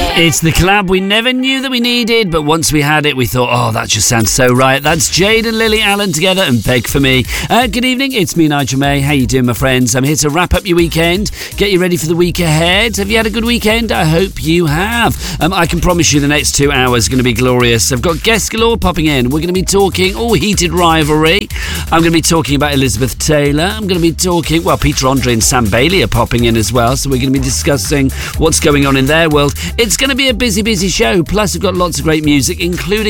It's the collab we never knew that we needed, but once we had it, we thought, oh, that just sounds so right. That's Jade and Lily Allen together and Beg For Me. Good evening, it's me, Nigel May. How you doing, my friends? I'm here to wrap up your weekend, get you ready for the week ahead. Have you had a good weekend? I hope you have. I can promise you the next 2 hours are going to be glorious. I've got guests galore popping in. We're going to be talking heated rivalry. I'm going to be talking about Elizabeth Taylor. I'm going to be talking, Peter Andre and Sam Bailey are popping in as well, so we're going to be discussing what's going on in their world. It's going to be a busy show. Plus, we've got lots of great music, including